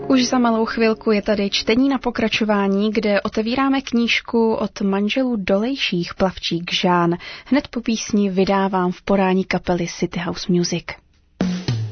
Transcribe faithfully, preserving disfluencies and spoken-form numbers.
Už za malou chvilku je tady čtení na pokračování, kde otevíráme knížku od manželů Dolejších Plavčík Žán. Hned po písni vydávám v podání kapely City House Music.